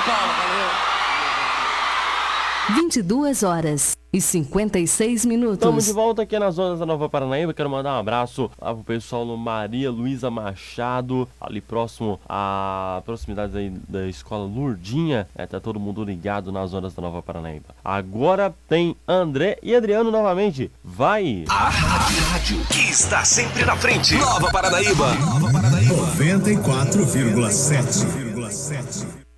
palma, valeu. 22h56 Estamos de volta aqui nas zonas da Nova Paranaíba. Quero mandar um abraço lá pro pessoal no Maria Luísa Machado, ali próximo à proximidade aí da escola Lurdinha. Tá todo mundo ligado nas zonas da Nova Paranaíba. Agora tem André e Adriano novamente. Vai! A rádio que está sempre na frente. Nova Paranaíba. 94,7.